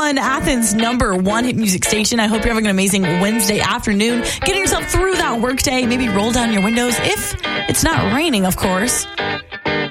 101, Athens' #1 hit music station. I hope you're having an amazing Wednesday afternoon, getting yourself through that workday. Maybe roll down your windows if it's not raining, of course.